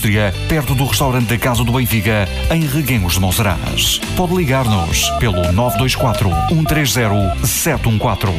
Indústria, perto do restaurante da Casa do Benfica, em Reguengos de Monsaraz. Pode ligar-nos pelo 924 130 714.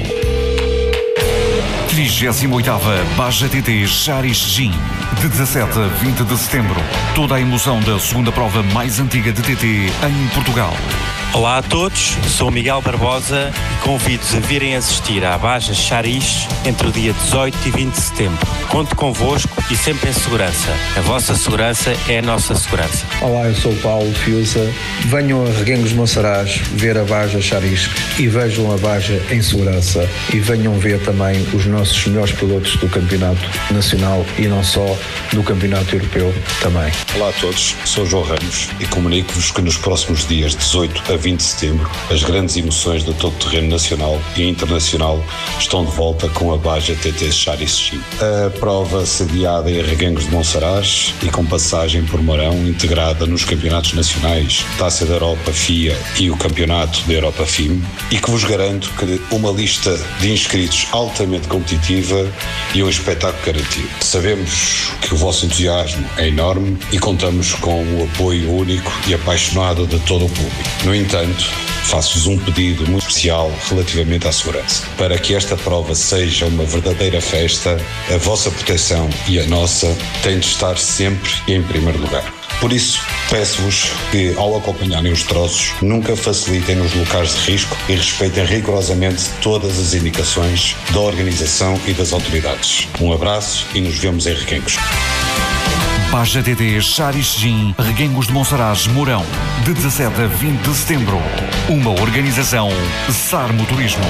38ª Baja TT Charis Gin, de 17 a 20 de setembro. Toda a emoção da segunda prova mais antiga de TT em Portugal. Olá a todos, sou Miguel Barbosa e convido-vos a virem assistir à Baja Charis entre o dia 18 e 20 de setembro. Conto convosco e sempre em segurança. A vossa segurança é a nossa segurança. Olá, eu sou o Paulo Fiusa. Venham a Reguengos de Monsaraz ver a Baja Charis e vejam a Baja em segurança. E venham ver também os nossos melhores produtos do Campeonato Nacional e não só do Campeonato Europeu também. Olá a todos, sou João Ramos e comunico-vos que nos próximos dias 18 a 20 de setembro, as grandes emoções do todo terreno nacional e internacional estão de volta com a Baja TT Charis Gin. A prova sediada em Reguengos de Monsaraz e com passagem por Mourão, integrada nos campeonatos nacionais, Taça da Europa FIA e o Campeonato da Europa FIM, e que vos garanto que uma lista de inscritos altamente competitiva e um espetáculo garantido. Sabemos que o vosso entusiasmo é enorme e contamos com o apoio único e apaixonado de todo o público. No entanto, faço-vos um pedido muito especial relativamente à segurança. Para que esta prova seja uma verdadeira festa, a vossa proteção e a nossa têm de estar sempre em primeiro lugar. Por isso, peço-vos que, ao acompanharem os troços, nunca facilitem nos locais de risco e respeitem rigorosamente todas as indicações da organização e das autoridades. Um abraço e nos vemos em Reguengos. Baja TT Charis Gin, Reguengos de Monsaraz, Mourão, de 17 a 20 de setembro. Uma organização SAR Motorismo.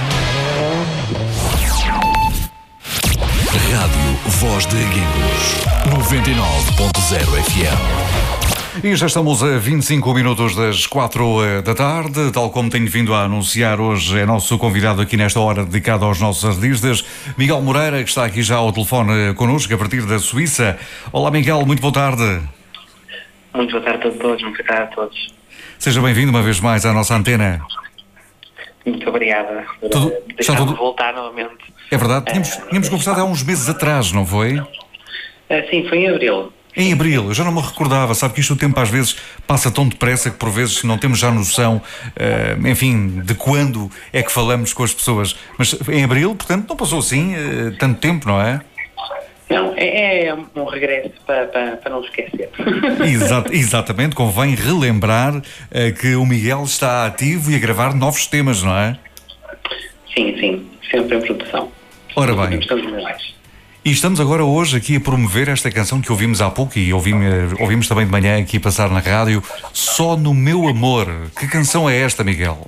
Rádio Voz de Reguengos, 99.0 FM. E já estamos a 25 minutos das 4 da tarde, tal como tenho vindo a anunciar, hoje é nosso convidado aqui nesta hora dedicado aos nossos artistas, Miguel Moreira, que está aqui já ao telefone connosco a partir da Suíça. Olá Miguel, muito boa tarde. Muito boa tarde a todos, muito boa tarde a todos. Seja bem-vindo uma vez mais à nossa antena. Muito obrigada por deixar-me voltar novamente. É verdade, tínhamos conversado há uns meses atrás, não foi? Sim, foi em abril. Em abril, eu já não me recordava, sabe que isto o tempo às vezes passa tão depressa que por vezes não temos já noção, enfim, de quando é que falamos com as pessoas. Mas em abril, portanto, não passou assim tanto tempo, não é? Não, é um regresso para não esquecer. Exatamente, convém relembrar que o Miguel está ativo e a gravar novos temas, não é? Sim, sempre em produção. Ora bem. E estamos agora hoje aqui a promover esta canção que ouvimos há pouco e ouvimos também de manhã aqui passar na rádio, Só no Meu Amor. Que canção é esta, Miguel?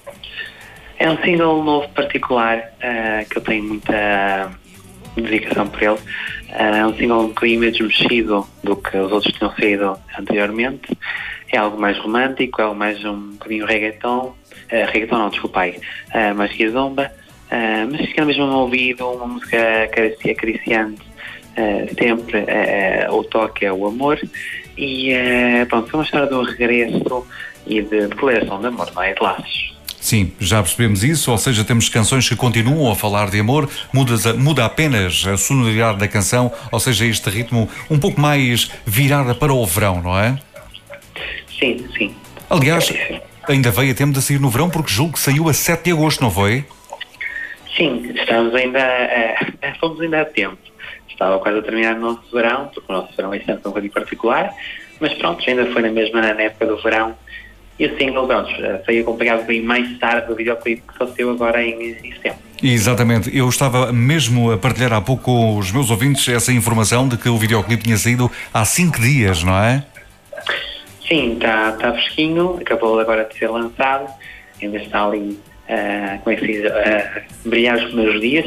É um single novo particular, que eu tenho muita dedicação por ele. É um single um bocadinho menos mexido do que os outros tinham saído anteriormente. É algo mais romântico, é algo mais um bocadinho reggaeton. Reggaeton não, desculpa aí. Mais guizomba. Mas fica mesmo no ouvido, uma música acariciante, sempre o toque é o amor e pronto, é uma história de um regresso e de declaração de amor, não é? De laços. Sim, já percebemos isso, ou seja, temos canções que continuam a falar de amor, muda apenas a sonoridade da canção, ou seja, este ritmo um pouco mais virada para o verão, não é? Sim. Aliás, ainda veio a tempo de sair no verão, porque julgo que saiu a 7 de agosto, não foi? Sim, fomos ainda a tempo. Estava quase a terminar o nosso verão, porque o nosso verão é sempre um bocadinho particular, mas pronto, ainda foi na época do verão. E o single, foi acompanhado um bocadinho mais tarde do videoclipe que só saiu agora em setembro. Exatamente, eu estava mesmo a partilhar há pouco com os meus ouvintes essa informação de que o videoclipe tinha saído há 5 dias, não é? Sim, está fresquinho, acabou agora de ser lançado, ainda está ali. Como é que se diz? Brilhar os primeiros dias.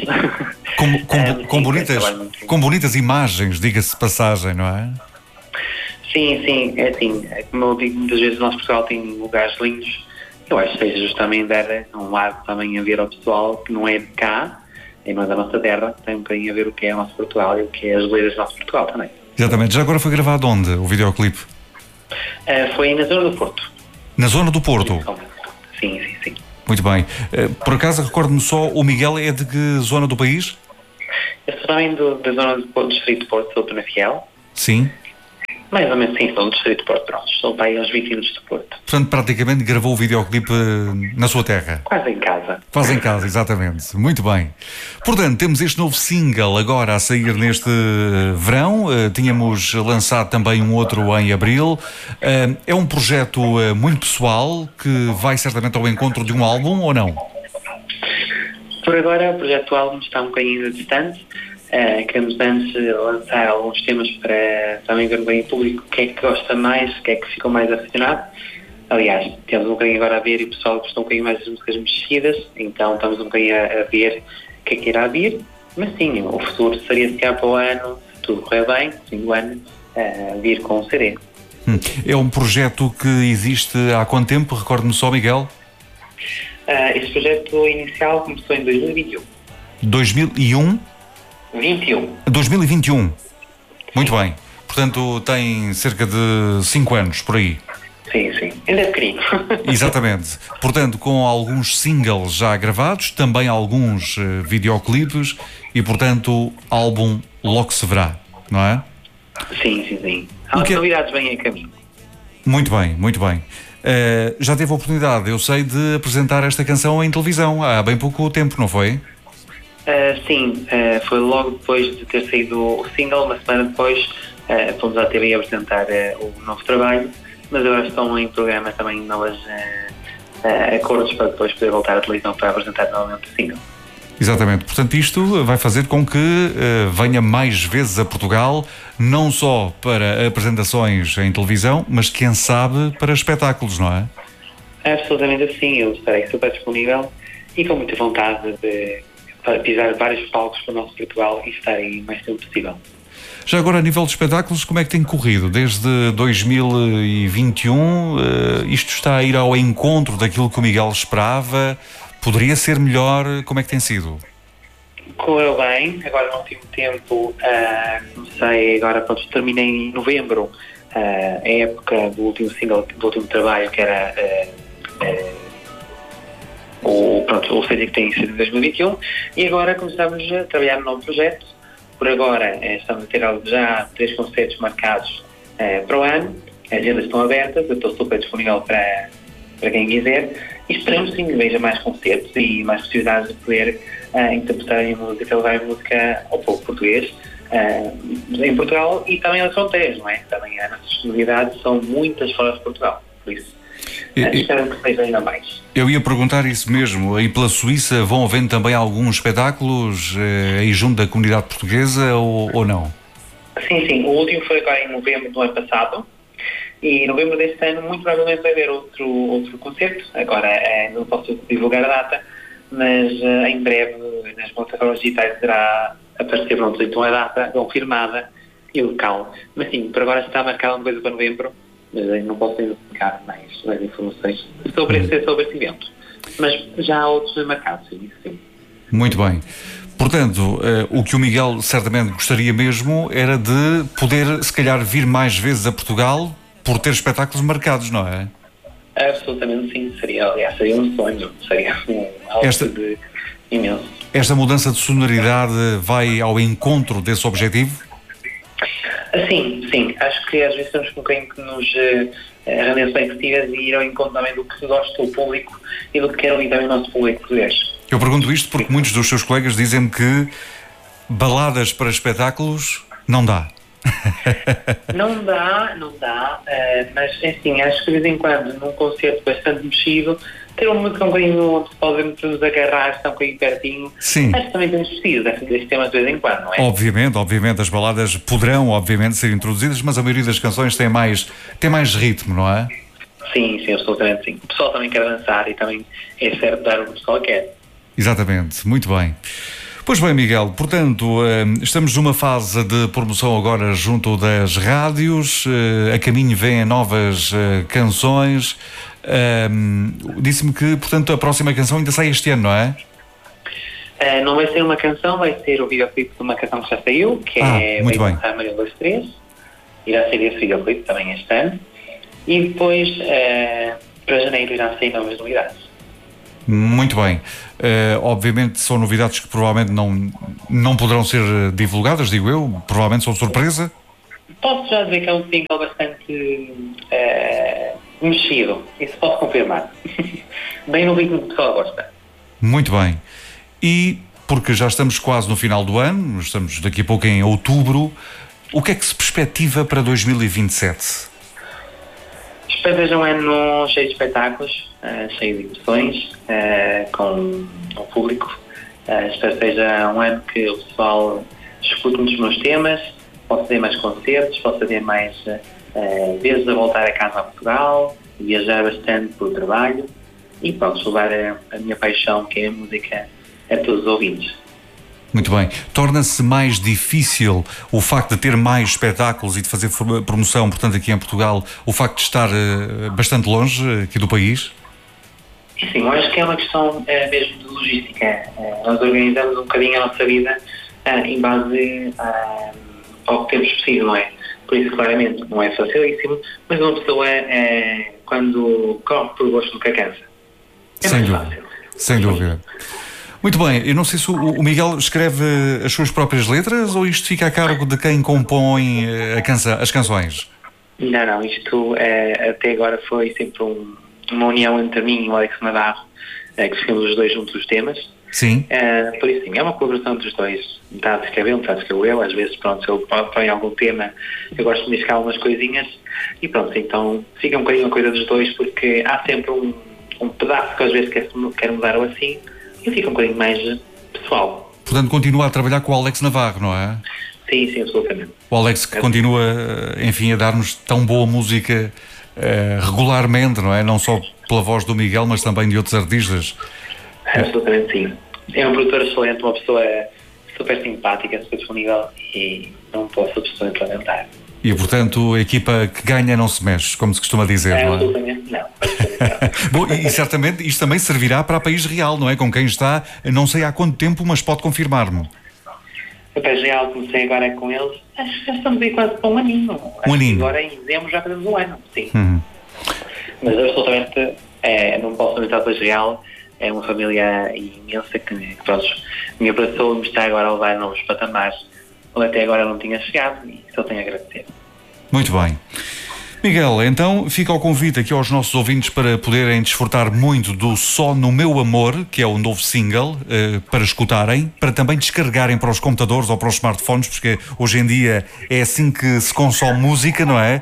Com bonitas imagens, diga-se de passagem, não é? Sim, é assim, como eu digo, muitas vezes o nosso Portugal tem lugares lindos. Eu acho que seja justamente dar um lado também a ver ao pessoal que não é de cá, e não é da nossa terra, tem um bocadinho a ver o que é o nosso Portugal e o que é as belezas do nosso Portugal também. Exatamente, já agora foi gravado onde o videoclipe? Foi na zona do Porto. Na zona do Porto? Sim. Muito bem. Por acaso, recordo-me só, o Miguel é de que zona do país? Eu sou também da zona do Distrito de Porto, sou de Penafiel. Sim. Mais ou menos sim, sou do Distrito de Porto, pronto. Estou para aí aos 20 minutos de Porto. Portanto, praticamente gravou o videoclipe na sua terra. Quase em casa. Quase em casa, exatamente. Muito bem. Portanto, temos este novo single agora a sair neste verão. Tínhamos lançado também um outro em abril. É um projeto muito pessoal que vai certamente ao encontro de um álbum, ou não? Por agora, o projeto do álbum está um bocadinho distante. Queremos antes lançar alguns temas para também ver bem o público o que é que gosta mais, o que é que ficou mais aficionado. Aliás, temos um bocadinho agora a ver e o pessoal gostou um bocadinho mais das músicas mexidas, então estamos um bocadinho a ver o que é que irá vir. Mas sim, o futuro seria se cá para o ano, se tudo correr bem, fim do ano, vir com um CD. É um projeto que existe há quanto tempo? Recorde-me só, Miguel. Este projeto inicial começou em 2021. 2001? 2021. Muito bem. Portanto, tem cerca de 5 anos, por aí. Sim, ainda é pequenino. Exatamente. Portanto, com alguns singles já gravados, também alguns videoclipes e, portanto, álbum logo se verá, não é? Sim. Há novidades bem em caminho. Muito bem. Já teve a oportunidade, eu sei, de apresentar esta canção em televisão há bem pouco tempo, não foi? Sim, foi logo depois de ter saído o single, uma semana depois fomos à TV apresentar o novo trabalho, mas agora estão em programa também novas acordos para depois poder voltar à televisão para apresentar novamente o single. Exatamente, portanto isto vai fazer com que venha mais vezes a Portugal, não só para apresentações em televisão, mas quem sabe para espetáculos, não é? Absolutamente assim, eu estarei super disponível e com muita vontade de pisar vários palcos para o nosso Portugal e estar aí o mais tempo possível. Já agora, a nível de espetáculos, como é que tem corrido? Desde 2021, isto está a ir ao encontro daquilo que o Miguel esperava? Poderia ser melhor? Como é que tem sido? Correu bem, agora no último tempo, comecei agora, terminei em novembro, a época do último single, do último trabalho, que era o CD que tem sido em 2021, e agora começamos a trabalhar no novo projeto. Por agora estamos a ter já 3 concertos marcados para o ano, as agendas estão abertas, eu estou super disponível para quem quiser, e esperamos sim que veja mais concertos e mais possibilidades de poder interpretar a música, levar a música ao povo português em Portugal e também às fronteiras, não é? Também as nossas novidades são muitas fora de Portugal, por isso espero que seja ainda mais. Eu ia perguntar isso mesmo, aí pela Suíça vão havendo também alguns espetáculos aí junto da comunidade portuguesa ou não? Sim, o último foi agora em novembro do ano passado e em novembro deste ano muito provavelmente vai haver outro concerto, agora não posso divulgar a data, mas em breve nas plataformas digitais deverá aparecer então a data confirmada e o local, mas sim, por agora está marcada uma coisa para novembro, mas não posso indicar mais informações sobre esse evento. Mas já há outros marcados, sim. Muito bem. Portanto, o que o Miguel certamente gostaria mesmo era de poder, se calhar, vir mais vezes a Portugal por ter espetáculos marcados, não é? Absolutamente sim. Seria um sonho. Seria algo de imenso. Esta mudança de sonoridade vai ao encontro desse objetivo? Sim. Acho que às vezes temos um bocadinho que nos render expectativas e ir ao encontro também do que gosta o público e do que quer ouvir também o nosso público português. Eu pergunto isto porque muitos dos seus colegas dizem que baladas para espetáculos não dá. Não dá, mas assim, acho que de vez em quando, num concerto bastante mexido, ter uma música um bocadinho onde podemos nos agarrar, está um bocadinho pertinho. Sim. Acho que também temos preciso destes temas de vez em quando, não é? Obviamente, as baladas poderão, ser introduzidas, mas a maioria das canções tem mais ritmo, não é? Sim, absolutamente sim. O pessoal também quer dançar e também é certo dar o que o pessoal quer. Exatamente, muito bem. Pois bem, Miguel, portanto, estamos numa fase de promoção agora junto das rádios, a caminho vêm novas canções. Disse-me que, portanto, a próxima canção ainda sai este ano, não é? Não vai ser uma canção, vai ser o videoclipe de uma canção que já saiu, que é muito bem. Maria 23. Irá ser esse videoclipe também este ano. E depois, para janeiro, irá sair novas novidades. Muito bem. Obviamente são novidades que provavelmente não poderão ser divulgadas, digo eu. Provavelmente são surpresa. Posso já dizer que é um single bastante mexido, isso posso confirmar. Bem no ritmo que o pessoal gosta. Muito bem. E, porque já estamos quase no final do ano, estamos daqui a pouco em outubro, o que é que se perspectiva para 2027? Espero que seja um ano cheio de espetáculos, cheio de emoções, com o público. Espero que seja um ano que o pessoal escute muitos meus temas, possa ter mais concertos, possa ter mais vezes a voltar a casa a Portugal, viajar bastante pelo trabalho e pronto, levar a minha paixão, que é a música, a todos os ouvintes. Muito bem. Torna-se mais difícil o facto de ter mais espetáculos e de fazer promoção, portanto, aqui em Portugal, o facto de estar bastante longe aqui do país? Sim, eu acho que é uma questão mesmo de logística. Nós organizamos um bocadinho a nossa vida em base ao que temos preciso, não é? Por isso, claramente, não é facilíssimo, mas uma pessoa, quando corre por gosto, nunca cansa. É Sem mais dúvida. fácil. Sem dúvida. Muito bem, eu não sei se o Miguel escreve as suas próprias letras ou isto fica a cargo de quem compõe as canções? Não, isto até agora foi sempre uma união entre mim e o Alex Navarro, que escrevemos os dois juntos os temas. Sim. Por isso, sim, é uma colaboração dos dois. Metade escreve ele, metade escrevo eu. Às vezes, pronto, se eu ponho algum tema, eu gosto de mesclar algumas coisinhas e pronto, então fica um bocadinho a coisa dos dois, porque há sempre um pedaço que às vezes quer mudar ou assim, e fica um bocadinho mais pessoal. Portanto, continua a trabalhar com o Alex Navarro, não é? Sim, absolutamente. O Alex que continua, enfim, a dar-nos tão boa música regularmente, não é? Não só pela voz do Miguel, mas também de outros artistas. Absolutamente sim. É um produtor excelente, uma pessoa super simpática, super disponível e não posso absolutamente lamentar. E, portanto, a equipa que ganha não se mexe, como se costuma dizer, não é? Absolutamente não. Bom, e certamente isto também servirá para a País Real, não é? Com quem está, não sei há quanto tempo, mas pode confirmar-me. A País Real, comecei agora com eles, acho que já estamos aí quase para um aninho. Um aninho. Agora em dezembro já fazemos um ano, sim. Mas absolutamente não posso lamentar a País Real, é uma família imensa que pronto, me abraçou e me está agora a levar a novos patamares, onde até agora não tinha chegado e só tenho a agradecer. Muito bem. Miguel, então fica o convite aqui aos nossos ouvintes para poderem desfrutar muito do Só no Meu Amor, que é o novo single, para escutarem, para também descarregarem para os computadores ou para os smartphones, porque hoje em dia é assim que se consome música, não é?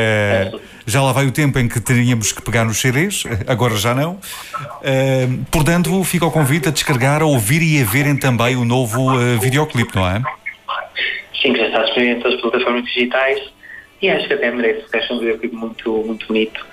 Já lá vai o tempo em que teríamos que pegar nos CDs, agora já não. Portanto, fica o convite a descarregar, a ouvir e a verem também o novo videoclipe, não é? Sim, que já está disponível em todas as plataformas digitais. E acho que até merece, acho um videoclipe muito, muito bonito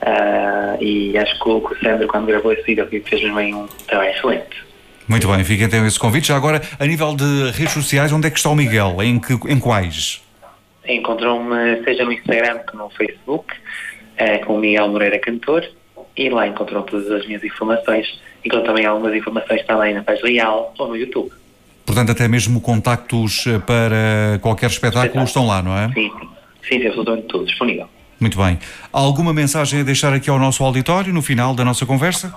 e acho que o Sandro, quando gravou esse videoclipe, fez mesmo um trabalho excelente. Muito bem, fica então esse convite. Já agora, a nível de redes sociais, onde é que está o Miguel? Em quais? Encontram-me seja no Instagram que no Facebook, com o Miguel Moreira Cantor, e lá encontram todas as minhas informações. Encontram também algumas informações também na País Real ou no YouTube. Portanto, até mesmo contactos para qualquer espetáculo estão lá, não é? Sim, absolutamente tudo disponível. Muito bem. Há alguma mensagem a deixar aqui ao nosso auditório no final da nossa conversa?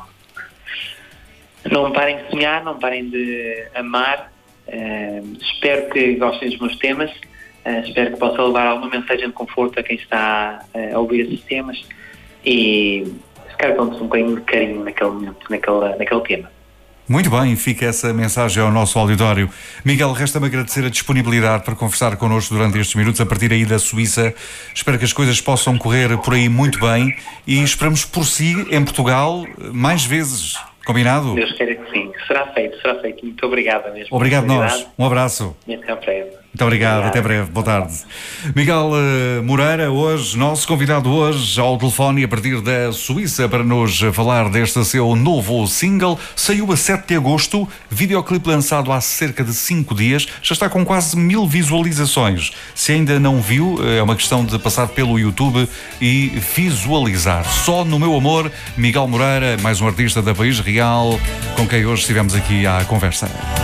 Não parem de sonhar, não parem de amar. Espero que gostem dos meus temas. Espero que possa levar alguma mensagem de conforto a quem está a ouvir esses temas. E espero que ponham um bocadinho de carinho naquele momento, naquele tema. Muito bem, fica essa mensagem ao nosso auditório. Miguel, resta-me agradecer a disponibilidade para conversar connosco durante estes minutos a partir aí da Suíça. Espero que as coisas possam correr por aí muito bem e esperamos por si em Portugal mais vezes. Combinado? Deus queira que sim. Será feito. Muito obrigado mesmo. Obrigado nós. Um abraço. E até breve. Muito obrigado. Até breve. Boa tarde. Miguel Moreira, hoje, nosso convidado hoje ao telefone a partir da Suíça para nos falar deste seu novo single. Saiu a 7 de agosto, videoclipe lançado há cerca de 5 dias, já está com quase 1000 visualizações. Se ainda não viu, é uma questão de passar pelo YouTube e visualizar. Só no Meu Amor, Miguel Moreira, mais um artista da País Real, com quem hoje estivemos aqui à conversa.